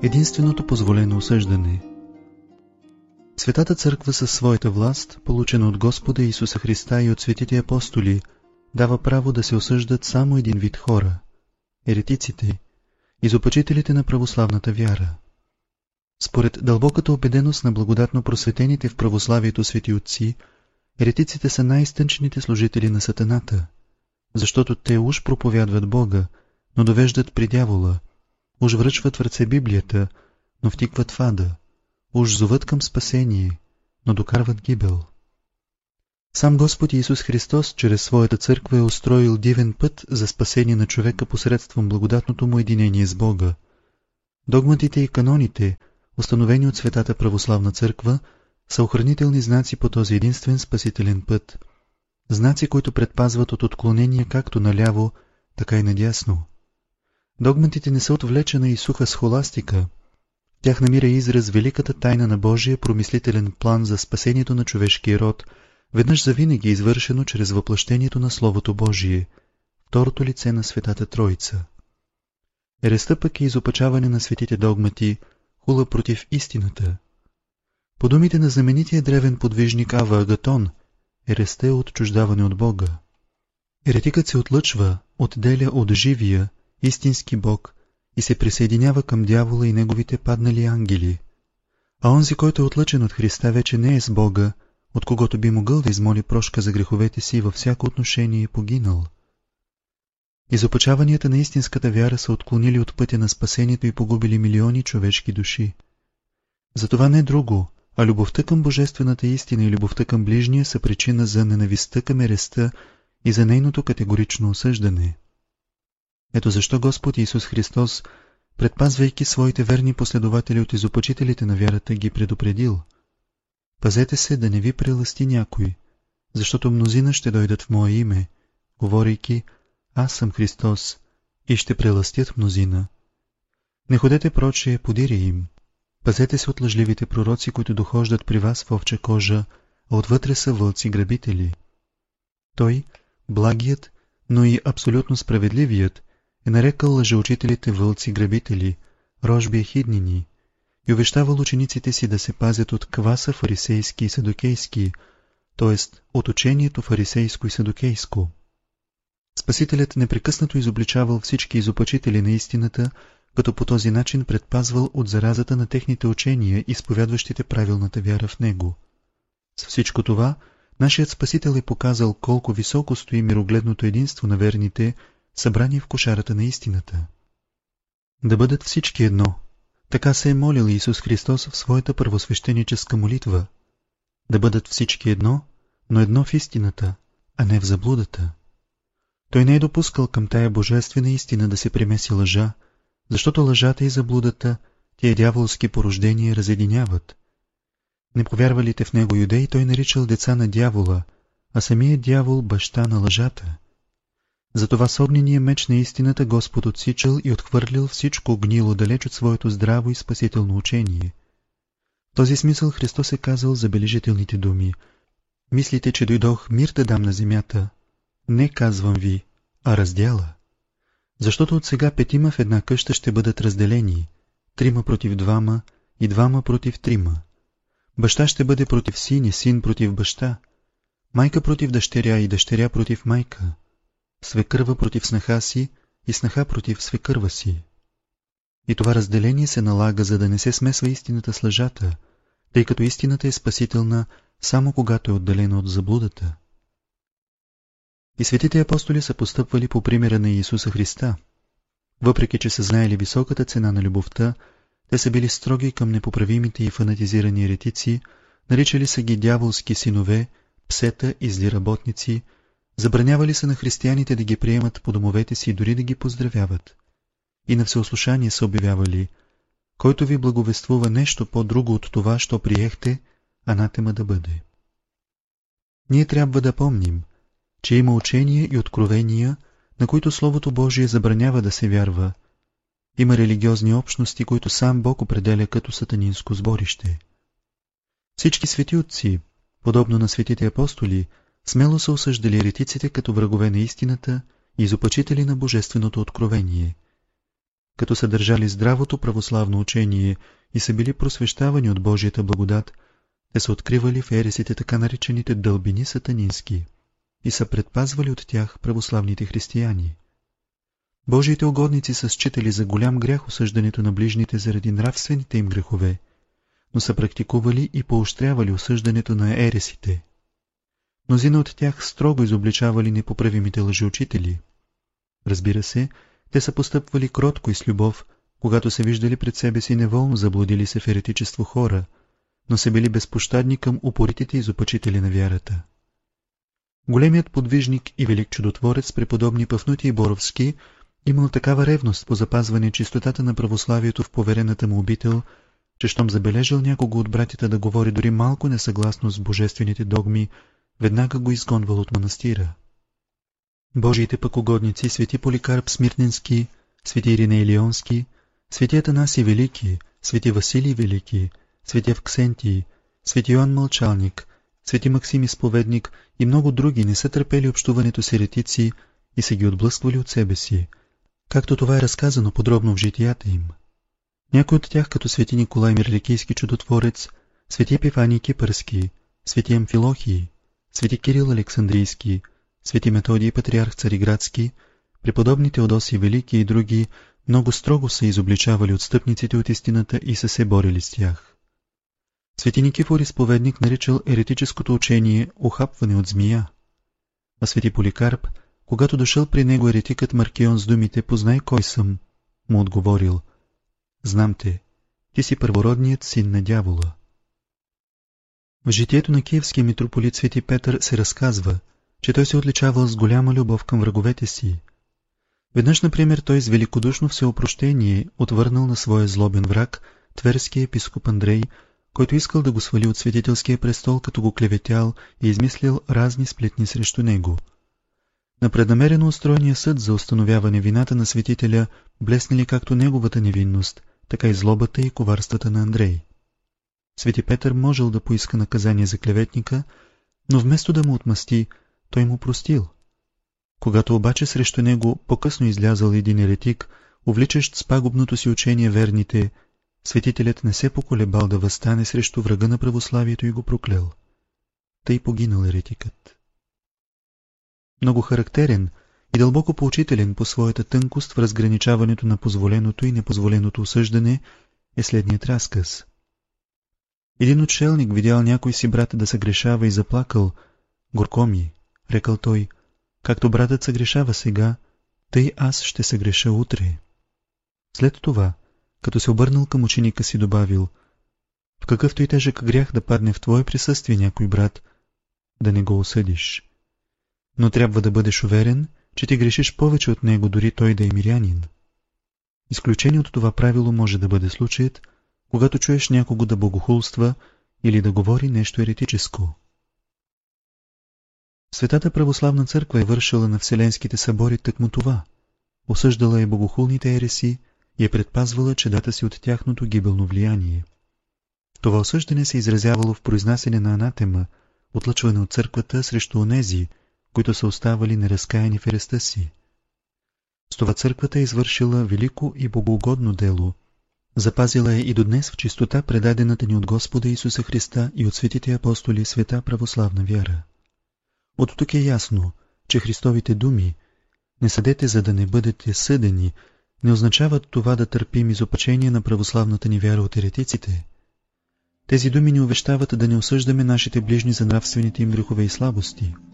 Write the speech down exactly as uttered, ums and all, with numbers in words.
Единственото позволено осъждане. Светата църква със своята власт, получена от Господа Исуса Христа и от светите апостоли, дава право да се осъждат само един вид хора – еретиците, изопачителите на православната вяра. Според дълбоката убеденост на благодатно просветените в православието свети отци, еретиците са най-изтънчените служители на сатаната, защото те уж проповядват Бога, но довеждат при дявола, уж връчват в ръце Библията, но втикват в ада, уж зоват към спасение, но докарват гибел. Сам Господ Исус Христос чрез своята църква е устроил дивен път за спасение на човека посредством благодатното му единение с Бога. Догматите и каноните, установени от Светата православна църква, са охранителни знаци по този единствен спасителен път, знаци, които предпазват от отклонения както наляво, така и надясно. Догматите не са отвлечена и суха схоластика. В тях намира израз великата тайна на Божия промислителен план за спасението на човешкия род, веднъж завинаги извършено чрез въплъщението на Словото Божие, второто лице на Светата Троица. Ерестта пък е изопачаване на светите догмати, хула против истината. По думите на знаменития древен подвижник Ава Агатон, ерестта е отчуждаване от Бога. Еретикът се отлъчва, отделя от живия, истински Бог и се присъединява към дявола и неговите паднали ангели. А онзи, който е отлъчен от Христа, вече не е с Бога, от когото би могъл да измоли прошка за греховете си, във всяко отношение е погинал. Изопачаванията на истинската вяра са отклонили от пътя на спасението и погубили милиони човешки души. Затова не друго, а любовта към божествената истина и любовта към ближния са причина за ненавистта към ерестта и за нейното категорично осъждане. Ето защо Господ Исус Христос, предпазвайки своите верни последователи от изопачителите на вярата, ги предупредил: пазете се да не ви прелъсти някой, защото мнозина ще дойдат в Мое име, говорейки: аз съм Христос, и ще прелъстят мнозина. Не ходете прочее подире им. Пазете се от лъжливите пророци, които дохождат при вас в овча кожа, а отвътре са вълци грабители. Той, благият, но и абсолютно справедливият, е нарекал лъжеучителите вълци грабители, рожби ехиднини, и увещавал учениците си да се пазят от кваса фарисейски и садокейски, т.е. от учението фарисейско и садокейско. Спасителят непрекъснато изобличавал всички изопачители на истината, като по този начин предпазвал от заразата на техните учения, изповядващите правилната вяра в него. С всичко това, нашият Спасител е показал колко високо стои мирогледното единство на верните, събрани в кошарата на истината. Да бъдат всички едно. Така се е молил Исус Христос в своята първосвещеническа молитва. Да бъдат всички едно, но едно в истината, а не в заблудата. Той не е допускал към тая божествена истина да се примеси лъжа, защото лъжата и заблудата, тия дяволски порождения, разединяват. Неповярвалите в него юдеи той наричал деца на дявола, а самият дявол баща на лъжата. Затова с огнения меч на истината Господ отсичал и отхвърлил всичко гнило далеч от своето здраво и спасително учение. В този смисъл Христос е казал забележителните думи: мислите, че дойдох мир да дам на земята? Не, казвам ви, а раздяла. Защото от сега петима в една къща ще бъдат разделени, трима против двама и двама против трима. Баща ще бъде против син и син против баща, майка против дъщеря и дъщеря против майка, свекърва против снаха си и снаха против свекърва си. И това разделение се налага, за да не се смесва истината с лъжата, тъй като истината е спасителна само когато е отделена от заблудата. И светите апостоли са постъпвали по примера на Исуса Христа. Въпреки че са знаели високата цена на любовта, те са били строги към непоправимите и фанатизирани еретици, наричали са ги дяволски синове, псета и зли работници, забранявали са на християните да ги приемат по домовете си и дори да ги поздравяват. И на всеослушание са обявявали: който ви благовествува нещо по-друго от това, що приехте, анатема да бъде. Ние трябва да помним, че има учения и откровения, на които Словото Божие забранява да се вярва. Има религиозни общности, които сам Бог определя като сатанинско сборище. Всички свети отци, подобно на светите апостоли, смело са осъждали еретиците като врагове на истината и изопачители на божественото откровение. като са държали здравото православно учение и са били просвещавани от Божията благодат, те са откривали в ересите така наречените дълбини сатанински и са предпазвали от тях православните християни. Божиите угодници са считали за голям грях осъждането на ближните заради нравствените им грехове, но са практикували и поощрявали осъждането на ересите. Мнозина от тях строго изобличавали непоправимите лъжеучители. Разбира се, те са постъпвали кротко и с любов, когато се виждали пред себе си неволно заблудили се в еретичество хора, но са били безпощадни към упоритите изопачители на вярата. Големият подвижник и велик чудотворец преподобни Пафнутий Боровски имал такава ревност по запазване чистотата на православието в поверената му обител, че щом забележал някого от братята да говори дори малко несъгласно с божествените догми, веднага го изгонвал от манастира. Божиите пък угодници, свети Поликарп Смирненски, свети Ириней Лионски, свети Атанасий Велики, свети Василий Велики, свети Авксентий, свети Йоан Мълчалник, свети Максим Изповедник и много други не са търпели общуването с еретици и са ги отблъсквали от себе си, както това е разказано подробно в житията им. Някои от тях, като свети Николай Мирликийски чудотворец, свети Епифаний Кипърски, свети Амфилохий, свети Кирил Александрийски, свети Методий Патриарх Цариградски, преподобни Теодосий Велики и други много строго са изобличавали отстъпниците от истината и са се борили с тях. Свети Никифор Изповедник наричал еретическото учение ухапване от змия, а свети Поликарп, когато дошъл при него еретикът Маркион с думите «Познай кой съм», му отговорил «Знам те, ти си първородният син на дявола». В житието на киевския митрополит свети Петър се разказва, че той се отличавал с голяма любов към враговете си. Веднъж, например, той с великодушно всеопрощение отвърнал на своя злобен враг, тверския епископ Андрей, който искал да го свали от светителския престол, като го клеветял и измислил разни сплетни срещу него. На преднамерено устроения съд за установяване вината на светителя блеснали както неговата невинност, така и злобата и коварствата на Андрей. Свети Петър можел да поиска наказание за клеветника, но вместо да му отмъсти, той му простил. Когато обаче срещу него по-късно излязал един еретик, увличащ с пагубното си учение верните, светителят не се поколебал да въстане срещу врага на православието и го проклел. Тъй погинал еретикът. Много характерен и дълбоко поучителен по своята тънкост в разграничаването на позволеното и непозволеното осъждане е следният разказ. Един отшелник видял някой си брат да съгрешава и заплакал. Горко ми, рекал той, както братът съгрешава сега, тъй аз ще съгреша утре. След това, като се обърнал към ученика си, добавил, в какъвто и тежък грях да падне в твое присъствие някой брат, да не го осъдиш. Но трябва да бъдеш уверен, че ти грешиш повече от него, дори той да е мирянин. Изключение от това правило може да бъде случаят, когато чуеш някого да богохулства или да говори нещо еретическо. Светата православна църква е вършила на вселенските събори тъкмо това, осъждала е богохулните ереси и е предпазвала чедата си от тяхното гибелно влияние. Това осъждане се изразявало в произнасяне на анатема, отлъчване от църквата срещу онези, които са оставали неразкаяни в ереста си. С това църквата е извършила велико и богоугодно дело, запазила е и до днес в чистота предадената ни от Господа Исуса Христа и от светите апостоли света православна вяра. От тук е ясно, че Христовите думи «Не съдете, за да не бъдете съдени» не означават това да търпим изопачение на православната ни вяра от еретиците. Тези думи ни увещават да не осъждаме нашите ближни за нравствените им грехове и слабости.